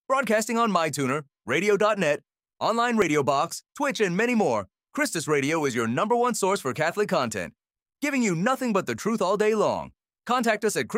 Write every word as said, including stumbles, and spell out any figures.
Broadcasting on MyTuner, radio dot net, online radio box, Twitch, and many more, Christus Radio is your number one source for Catholic content, giving you nothing but the truth all day long. Contact us at